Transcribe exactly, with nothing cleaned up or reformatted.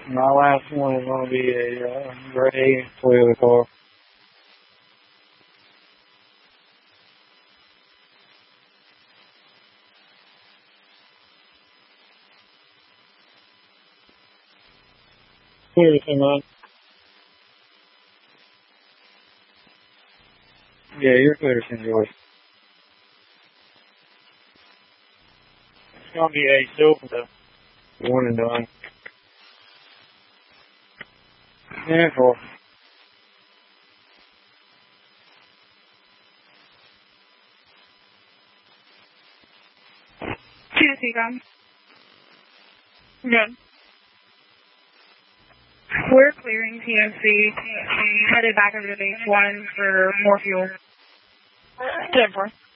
My last one is going to be a uh, gray Toyota car. Toyota Camry. Yeah, you're clear, Saint George. It's going to be a silver, one and done. Yeah, for Two Seacom. Good. We're clearing T M C. Headed back over to base one for more fuel. ten four.